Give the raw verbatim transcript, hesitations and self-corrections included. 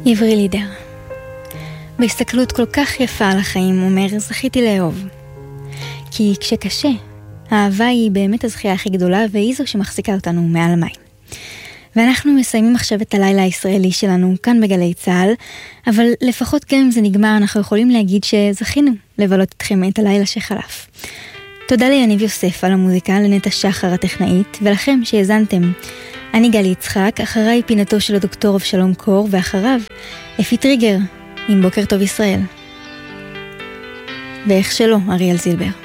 עברי לידר. בהסתכלות כל כך יפה על החיים, אומר, זכיתי לאהוב. כי כשקשה, האהבה היא באמת הזכייה הכי גדולה, והיא זו שמחזיקה אותנו מעל המים. ואנחנו מסיימים עכשיו את הלילה הישראלי שלנו כאן בגלי צהל, אבל לפחות גם אם זה נגמר, אנחנו יכולים להגיד שזכינו לבלות אתכם את הלילה שחלף. תודה ליניב יוסף על המוזיקה, לנטע שחר הטכנאית, ולכם שהזנתם. אני גלי יצחק, אחריי פינתו של הדוקטור אבשלום קור, ואחריו אפי טריגר עם בוקר טוב ישראל. ואיך שלא, אריאל זילבר.